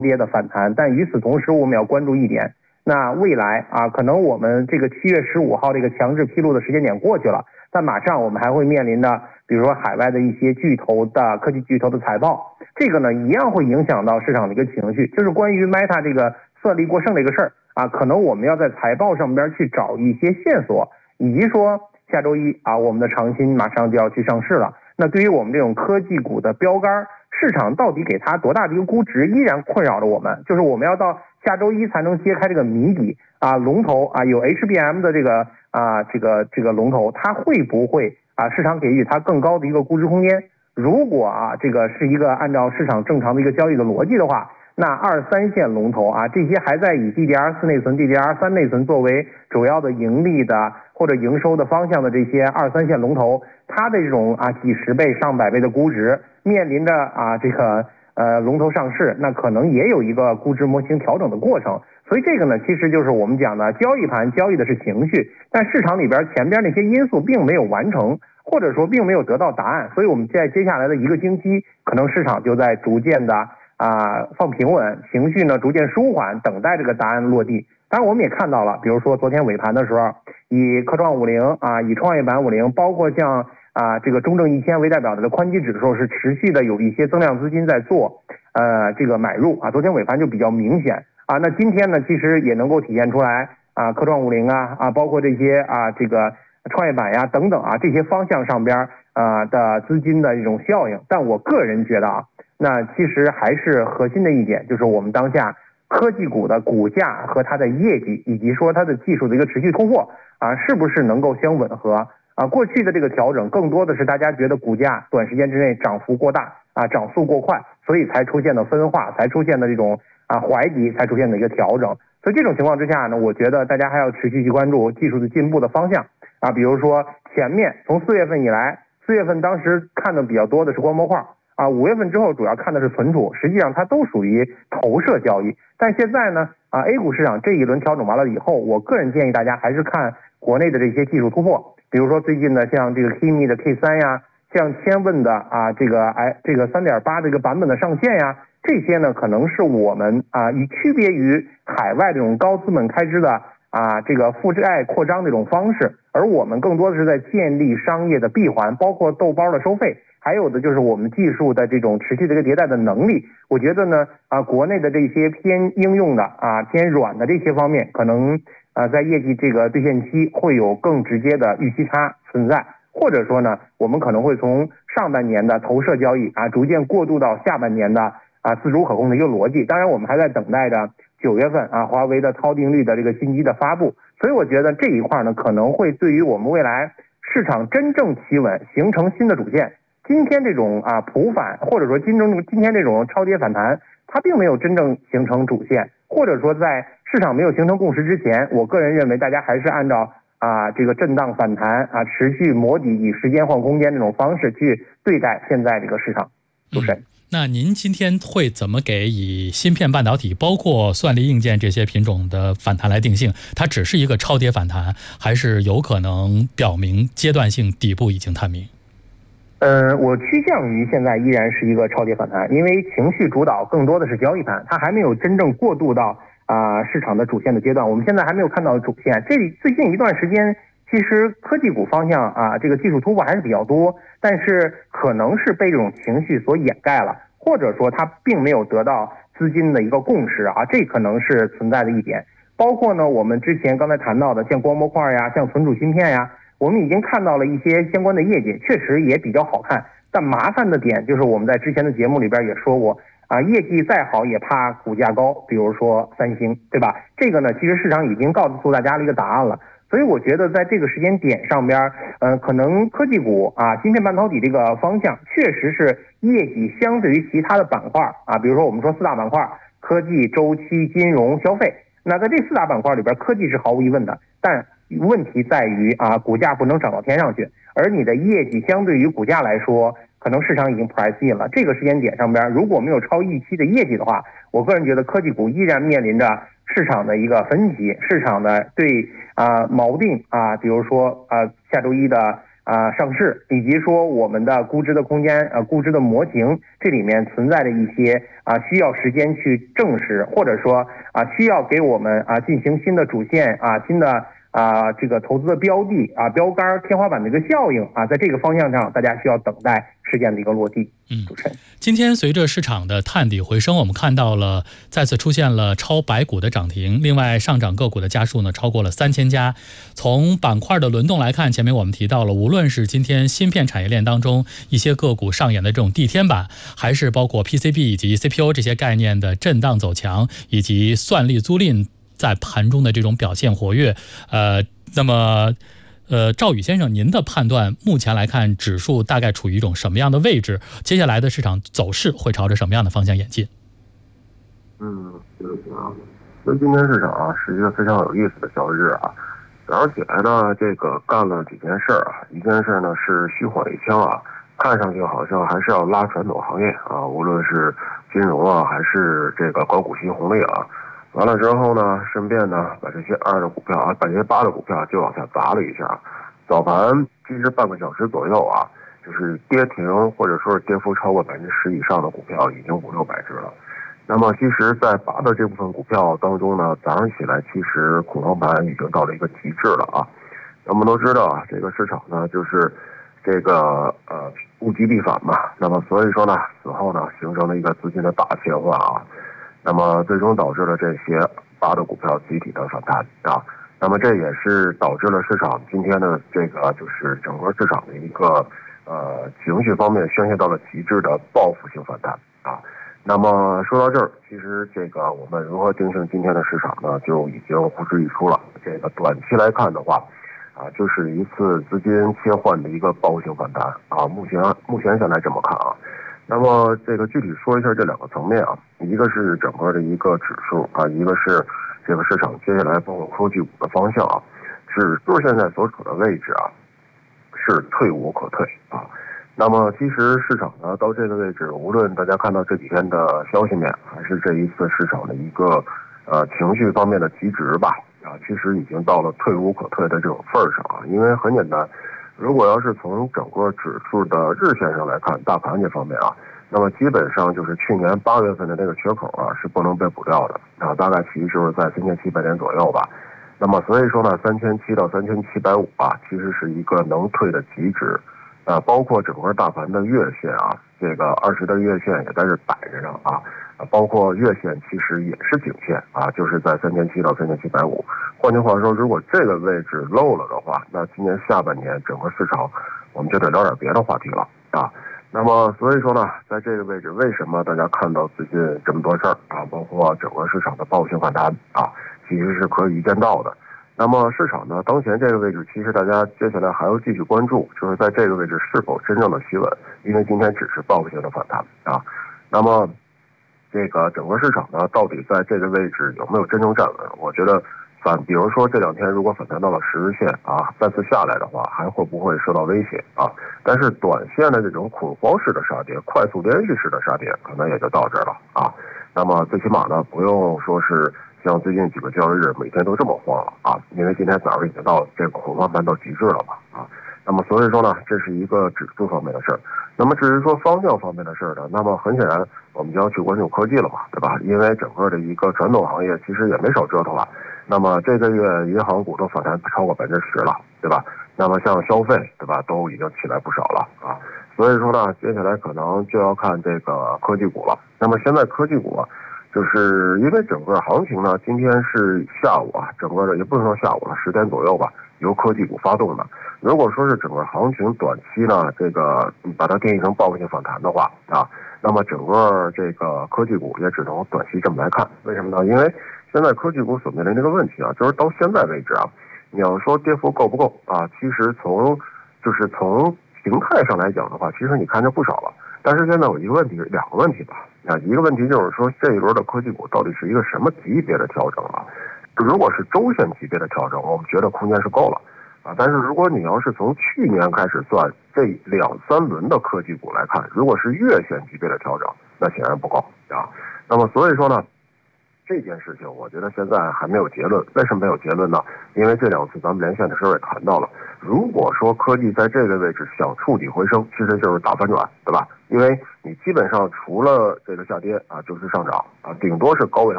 跌的反弹。但与此同时，我们要关注一点，那未来可能我们这个7月15号这个强制披露的时间点过去了，但马上我们还会面临的，比如说海外的一些科技巨头的财报，这个呢一样会影响到市场的一个情绪。就是关于 Meta 这个算力过剩这个事儿可能我们要在财报上边去找一些线索，以及说下周一我们的长鑫马上就要去上市了。那对于我们这种科技股的标杆，市场到底给它多大的一个估值，依然困扰着我们。就是我们要到下周一才能揭开这个谜底龙头有 HBM 的这个龙头，它会不会市场给予它更高的一个估值空间？如果这个是一个按照市场正常的一个交易的逻辑的话，那2、3线龙头这些还在以 DDR4 内存、DDR3 内存作为主要的盈利的或者营收的方向的这些2、3线龙头，它的这种几十倍、上百倍的估值，面临着这个龙头上市，那可能也有一个估值模型调整的过程。所以这个呢，其实就是我们讲的交易盘交易的是情绪，但市场里边前边那些因素并没有完成，或者说并没有得到答案。所以我们在接下来的一个星期，可能市场就在逐渐的放平稳，情绪呢逐渐舒缓，等待这个答案落地。当然我们也看到了，比如说昨天尾盘的时候，以科创50以创业板50，包括像这个中证1000为代表的宽基指数是持续的有一些增量资金在做这个买入昨天尾盘就比较明显那今天呢其实也能够体现出来科创50包括这些这个创业板等等这些方向上边的资金的这种效应。但我个人觉得那其实还是核心的一点，就是我们当下科技股的股价和它的业绩，以及说它的技术的一个持续突破是不是能够相吻合过去的这个调整更多的是大家觉得股价短时间之内涨幅过大涨速过快，所以才出现的分化，才出现的这种怀疑，才出现的一个调整。所以这种情况之下呢，我觉得大家还要持续去关注技术的进步的方向比如说前面从4月份以来，4月份当时看的比较多的是光模块5月份之后主要看的是存储，实际上它都属于投射交易。但现在呢A 股市场这一轮调整完了以后，我个人建议大家还是看国内的这些技术突破，比如说最近的像这个 Kimi 的 K3 像千问的这个 3.8 这个版本的上线这些呢可能是我们以区别于海外这种高资本开支的这个负债扩张这种方式，而我们更多的是在建立商业的闭环，包括豆包的收费，还有的就是我们技术的这种持续的一个迭代的能力。我觉得呢国内的这些偏应用的偏软的这些方面，可能在业绩这个兑现期会有更直接的预期差存在，或者说呢我们可能会从上半年的投射交易逐渐过渡到下半年的自主可控的一个逻辑。当然我们还在等待着9月份华为的超定律的这个新机的发布。所以我觉得这一块呢可能会对于我们未来市场真正企稳，形成新的主线。今天这种普反，或者说今天这种超跌反弹，它并没有真正形成主线，或者说在市场没有形成共识之前，我个人认为大家还是按照这个震荡反弹持续磨底，以时间换空间这种方式去对待现在这个市场。主持人， 那您今天会怎么给以芯片半导体包括算力硬件这些品种的反弹来定性？它只是一个超跌反弹，还是有可能表明阶段性底部已经探明？ 我趋向于现在依然是一个超跌反弹，因为情绪主导更多的是交易盘，它还没有真正过渡到市场的主线的阶段。我们现在还没有看到主线。这最近一段时间其实科技股方向这个技术突破还是比较多，但是可能是被这种情绪所掩盖了，或者说它并没有得到资金的一个共识这可能是存在的一点。包括呢我们之前刚才谈到的像光模块像存储芯片我们已经看到了一些相关的业绩，确实也比较好看。但麻烦的点就是我们在之前的节目里边也说过业绩再好也怕股价高，比如说三星，对吧？这个呢其实市场已经告诉大家了一个答案了。所以我觉得在这个时间点上边可能科技股芯片半导体这个方向确实是业绩相对于其他的板块比如说我们说4大板块，科技、周期、金融、消费。那在这4大板块里边，科技是毫无疑问的，但问题在于股价不能涨到天上去，而你的业绩相对于股价来说，可能市场已经 price in 了。这个时间点上边，如果没有超预期的业绩的话，我个人觉得科技股依然面临着市场的一个分歧，市场的对锚定比如说下周一的上市，以及说我们的估值的空间估值的模型，这里面存在的一些需要时间去证实，或者说需要给我们进行新的主线新的这个投资的标的标杆天花板的一个效应在这个方向上，大家需要等待事件的一个落地。主持人， 今天随着市场的探底回升，我们看到了再次出现了超百股的涨停，另外上涨个股的家数呢超过了3000家。从板块的轮动来看，前面我们提到了，无论是今天芯片产业链当中一些个股上演的这种地天板，还是包括 PCB 以及 CPU 这些概念的震荡走强，以及算力租赁在盘中的这种表现活跃，那么赵宇先生，您的判断目前来看，指数大概处于一种什么样的位置？接下来的市场走势会朝着什么样的方向演进？ 所以今天市场是一个非常有意思的交易日早上起来呢，这个干了几件事一件事呢是虚晃一枪看上去好像还是要拉传统行业无论是金融还是这个高股息红利完了之后呢，顺便呢把这些2的股票把这些8的股票就往下砸了一下。早盘其实半个小时左右就是跌停或者说是跌幅超过10%以上的股票已经500-600只了。那么其实在8的这部分股票当中呢，早上起来其实恐慌盘已经到了一个极致了我们都知道这个市场呢就是这个物极必反嘛，那么所以说呢此后呢形成了一个资金的大切换那么最终导致了这些8的股票集体的反弹那么这也是导致了市场今天的这个就是整个市场的一个情绪方面宣泄到了极致的报复性反弹那么说到这儿，其实这个我们如何定性今天的市场呢，就已经呼之欲出了。这个短期来看的话就是一次资金切换的一个报复性反弹目前现在这么看那么这个具体说一下这2个层面一个是整个的一个指数一个是这个市场接下来包括科技股的方向指数现在所处的位置是退无可退那么其实市场呢到这个位置，无论大家看到这几天的消息面，还是这一次市场的一个情绪方面的极值吧其实已经到了退无可退的这种份儿上因为很简单，如果要是从整个指数的日线上来看，大盘这方面那么基本上就是去年8月份的那个缺口是不能被补掉的大概其实就是在3700点左右吧。那么所以说呢，3700到3750其实是一个能退的极值包括整个大盘的月线这个20的月线也在这摆着呢包括月线其实也是颈线就是在3700到3750。换句话说，如果这个位置漏了的话，那今年下半年整个市场我们就得聊点别的话题了那么所以说呢，在这个位置为什么大家看到最近这么多事儿包括整个市场的报复性反弹其实是可以预见到的。那么市场呢，当前这个位置，其实大家接下来还要继续关注，就是在这个位置是否真正的企稳，因为今天只是报复性的反弹那么这个整个市场呢，到底在这个位置有没有真正站稳？我觉得比如说这2天如果反弹到了10日线再次下来的话，还会不会受到威胁但是短线的这种恐慌式的杀跌，快速连续式的杀跌，可能也就到这儿了那么最起码呢，不用说是像最近几个交易日每天都这么慌了因为今天早上已经到这个恐慌盘到极致了嘛那么所以说呢，这是一个指数方面的事儿。那么至于说方向方面的事儿呢，那么很显然我们就要去关注科技了嘛，对吧？因为整个的一个传统行业其实也没少折腾那么这个月银行股都反弹超过10%了，对吧？那么像消费，对吧，都已经起来不少了所以说呢，接下来可能就要看这个科技股了。那么现在科技股就是因为整个行情呢，今天是下午整个的也不能说下午了，10点左右吧，由科技股发动的。如果说是整个行情短期呢，这个把它定义成报复性反弹的话那么整个这个科技股也只能短期这么来看。为什么呢？因为现在科技股所面临这个问题就是到现在为止你要说跌幅够不够其实从形态上来讲的话，其实你看着不少了。但是现在有一个问题，2个问题吧一个问题就是说，这一轮的科技股到底是一个什么级别的调整如果是周线级别的调整，我们觉得空间是够了但是如果你要是从去年开始算这2-3轮的科技股来看，如果是月线级别的调整，那显然不够那么所以说呢， 这件事情我觉得现在还没有结论。为什么没有结论呢？因为这2次咱们连线的时候也谈到了，如果说科技在这个位置想触底回升，其实就是打反转，对吧？因为你基本上除了这个下跌啊，就是上涨啊，顶多是高位